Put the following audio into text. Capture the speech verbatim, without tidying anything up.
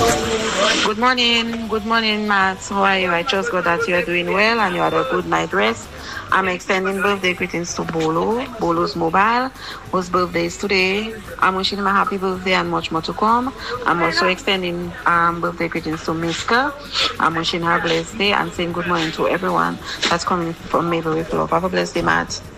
Good morning, good morning, Matt. How are you? I trust God that you are doing well and you had a good night rest. I'm extending birthday greetings to Bolo, Bolo's Mobile, whose birthday is today. I'm wishing him a happy birthday and much more to come. I'm also extending um, birthday greetings to Miska. I'm wishing her a blessed day and saying good morning to everyone that's coming from Mabel with Love. Have a blessed day, Matt.